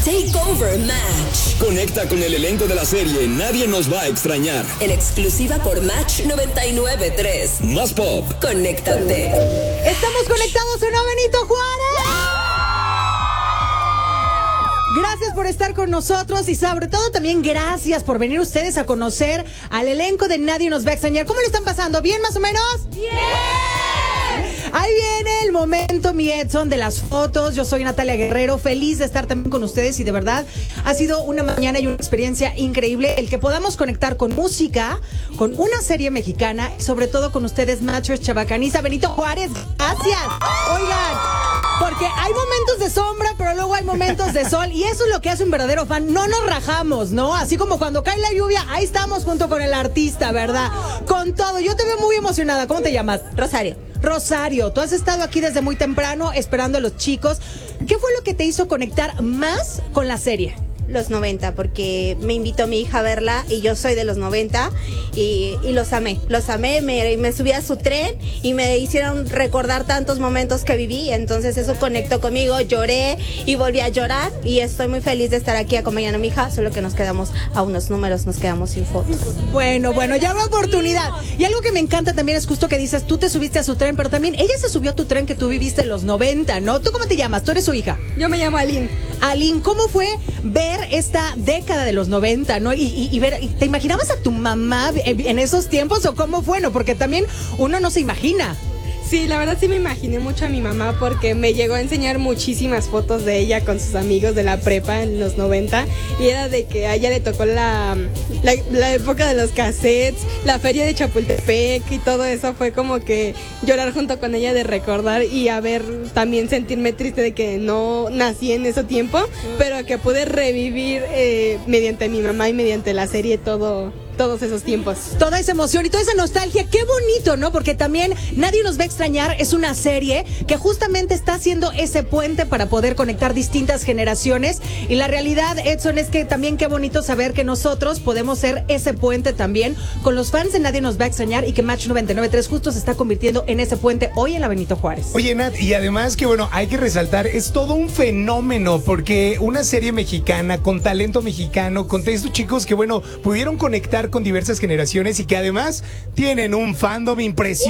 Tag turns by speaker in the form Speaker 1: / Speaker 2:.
Speaker 1: Takeover Match.
Speaker 2: Conecta con el elenco de la serie Nadie nos va a extrañar.
Speaker 1: En exclusiva por Match 99.3.
Speaker 2: Más pop.
Speaker 1: Conéctate.
Speaker 3: Estamos conectados, ¿o no, Benito Juárez? Gracias por estar con nosotros y sobre todo también gracias por venir ustedes a conocer al elenco de Nadie nos va a extrañar. ¿Cómo le están pasando? ¿Bien más o menos? ¡Bien! Ahí viene el momento, mi Edson, de las fotos. Yo soy Natalia Guerrero, feliz de estar también con ustedes y de verdad ha sido una mañana y una experiencia increíble el que podamos conectar con música, con una serie mexicana y sobre todo con ustedes, Matchers Chabacaniza. Benito Juárez, gracias. Oigan, porque hay momentos de sombra, pero luego hay momentos de sol y eso es lo que hace un verdadero fan. No nos rajamos, ¿no? Así como cuando cae la lluvia, ahí estamos junto con el artista, ¿verdad? Con todo. Yo te veo muy emocionada. ¿Cómo te llamas? Rosario, tú has estado aquí desde muy temprano esperando a los chicos. ¿Qué fue lo que te hizo conectar más con la serie?
Speaker 4: Los 90, porque me invitó mi hija a verla y yo soy de los 90 y los amé, me subí a su tren y me hicieron recordar tantos momentos que viví, entonces eso conectó conmigo, lloré y volví a llorar y estoy muy feliz de estar aquí acompañando a mi hija, solo que nos quedamos a unos números, nos quedamos sin fotos.
Speaker 3: Bueno, ya habrá oportunidad. Y algo que me encanta también es justo que dices, tú te subiste a su tren, pero también ella se subió a tu tren que tú viviste en los 90, ¿no? ¿Tú cómo te llamas? ¿Tú eres su hija?
Speaker 5: Yo me llamo Aline.
Speaker 3: Aline, ¿cómo fue ver esta década de los 90, ¿no? Y ver, ¿te imaginabas a tu mamá en esos tiempos o cómo fue, no? Porque también uno no se imagina.
Speaker 5: Sí, la verdad sí me imaginé mucho a mi mamá porque me llegó a enseñar muchísimas fotos de ella con sus amigos de la prepa en los 90 y era de que a ella le tocó la época de los cassettes, la feria de Chapultepec y todo eso fue como que llorar junto con ella de recordar y a ver también sentirme triste de que no nací en ese tiempo, pero que pude revivir mediante mi mamá y mediante la serie todos esos tiempos.
Speaker 3: Toda esa emoción y toda esa nostalgia, qué bonito, ¿no? Porque también Nadie nos va a extrañar es una serie que justamente está haciendo ese puente para poder conectar distintas generaciones y la realidad, Edson, es que también qué bonito saber que nosotros podemos ser ese puente también con los fans de Nadie nos va a extrañar y que Match 99.3 justo se está convirtiendo en ese puente hoy en la Benito Juárez.
Speaker 6: Oye, Nat, y además que bueno, hay que resaltar, es todo un fenómeno porque una serie mexicana con talento mexicano, con estos chicos que bueno, pudieron conectar con diversas generaciones y que además tienen un fandom impresionante.